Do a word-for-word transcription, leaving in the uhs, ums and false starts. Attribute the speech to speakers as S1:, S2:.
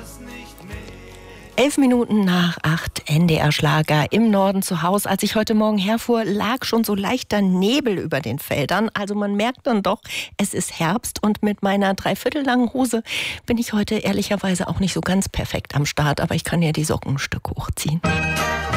S1: Elf Minuten nach acht, N D R-Schlager im Norden zu Hause. Als ich heute Morgen herfuhr, lag schon so leichter Nebel über den Feldern. Also man merkt dann doch, es ist Herbst und mit meiner dreiviertellangen Hose bin ich heute ehrlicherweise auch nicht so ganz perfekt am Start. Aber ich kann ja die Socken ein Stück hochziehen.